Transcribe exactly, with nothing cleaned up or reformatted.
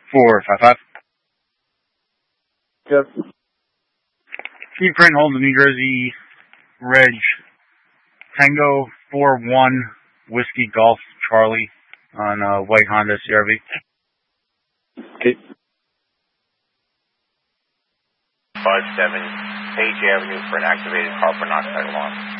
four five five. Yep. Keep print hold the New Jersey Reg Tango four one Whiskey Golf Charlie on uh, white Honda C R V. Okay. five seven Page Avenue for an activated carbon monoxide alarm.